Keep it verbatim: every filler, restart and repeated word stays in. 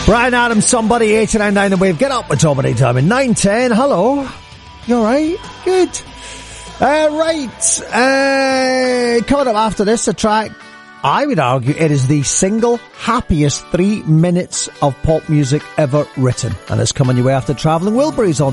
Brian Adams, Somebody, eight nine nine The Wave. Get up with Tommy Time in nine ten. Hello. You alright? Good. Uh, right. Uh, coming up after this, a track, I would argue it is the single happiest three minutes of pop music ever written. And it's coming your way after Travelling Wilburys on